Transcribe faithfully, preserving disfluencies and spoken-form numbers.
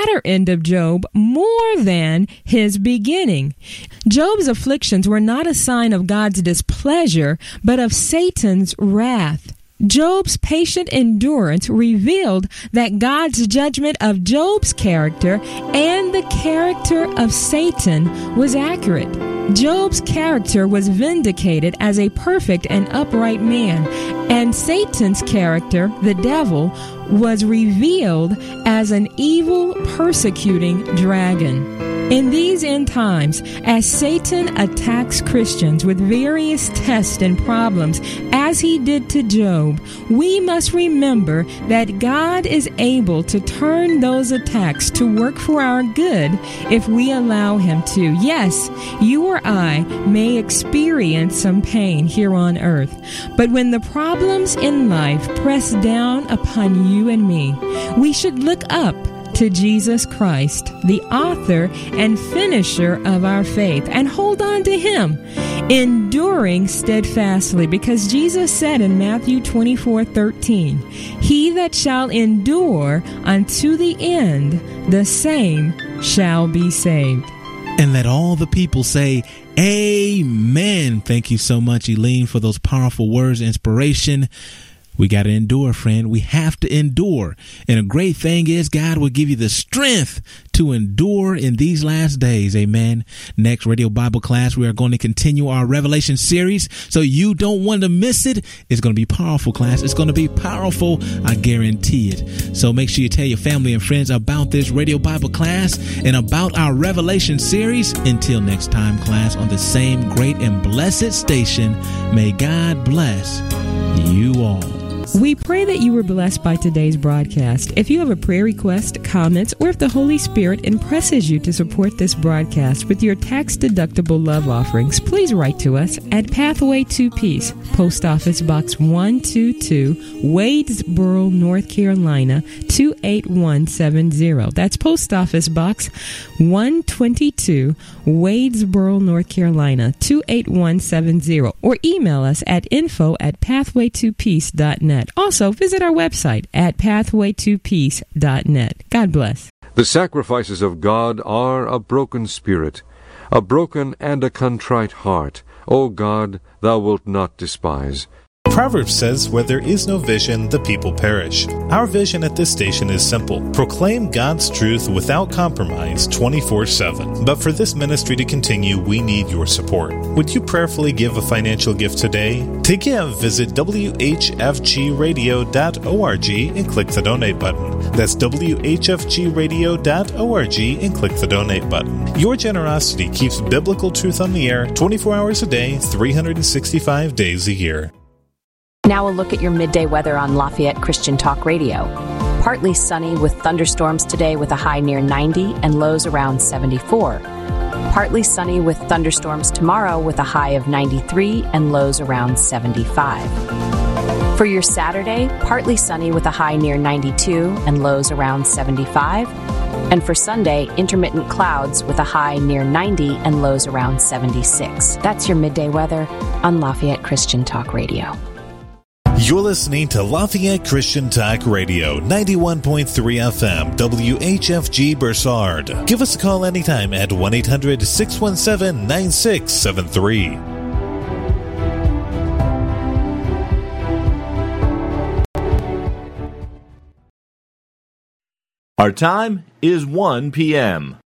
latter end of Job more than his beginning. Job's afflictions were not a sign of God's displeasure, but of Satan's wrath. Job's patient endurance revealed that God's judgment of Job's character and the character of Satan was accurate. Job's character was vindicated as a perfect and upright man, and Satan's character, the devil, was revealed as an evil, persecuting dragon. In these end times, as Satan attacks Christians with various tests and problems, as he did to Job, we must remember that God is able to turn those attacks to work for our good if we allow him to. Yes, you or I may experience some pain here on earth, but when the problems in life press down upon you and me, we should look up to Jesus Christ, the author and finisher of our faith, and hold on to him, enduring steadfastly, because Jesus said in Matthew twenty-four thirteen, "He that shall endure unto the end, the same shall be saved." And let all the people say, Amen. Thank you so much, Eileen, for those powerful words of inspiration. We got to endure, friend. We have to endure. And a great thing is God will give you the strength to endure in these last days. Amen. Next Radio Bible class, we are going to continue our Revelation series. So you don't want to miss it. It's going to be powerful, class. It's going to be powerful. I guarantee it. So make sure you tell your family and friends about this Radio Bible class and about our Revelation series. Until next time, class, on the same great and blessed station, may God bless you all. We pray that you were blessed by today's broadcast. If you have a prayer request, comments, or if the Holy Spirit impresses you to support this broadcast with your tax-deductible love offerings, please write to us at Pathway to Peace, Post Office Box one two two, Wadesboro, North Carolina, two eight one seven zero. That's Post Office Box one twenty-two, Wadesboro, North Carolina, two eight one seven zero. Or email us at info at pathway to peace dot net. Also, visit our website at pathway to peace dot net. God bless. The sacrifices of God are a broken spirit, a broken and a contrite heart. O God, thou wilt not despise. Proverbs says, where there is no vision, the people perish. Our vision at this station is simple. Proclaim God's truth without compromise twenty-four seven. But for this ministry to continue, we need your support. Would you prayerfully give a financial gift today? To give, visit w h f g radio dot org and click the donate button. That's w h f g radio dot org and click the donate button. Your generosity keeps biblical truth on the air twenty-four hours a day, three hundred sixty-five days a year. Now a look at your midday weather on Lafayette Christian Talk Radio. Partly sunny with thunderstorms today with a high near ninety and lows around seventy-four. Partly sunny with thunderstorms tomorrow with a high of ninety-three and lows around seventy-five. For your Saturday, partly sunny with a high near ninety-two and lows around seventy-five. And for Sunday, intermittent clouds with a high near ninety and lows around seventy-six. That's your midday weather on Lafayette Christian Talk Radio. You're listening to Lafayette Christian Talk Radio, ninety-one point three F M, W H F G Bursard. Give us a call anytime at one eight hundred six one seven nine six seven three. Our time is one p.m.